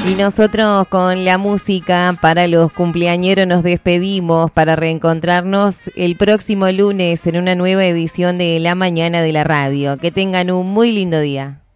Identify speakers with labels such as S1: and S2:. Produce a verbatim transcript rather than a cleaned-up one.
S1: Y nosotros con la música para los cumpleañeros nos despedimos para reencontrarnos el próximo lunes en una nueva edición de La Mañana de la Radio. Que tengan un muy lindo día.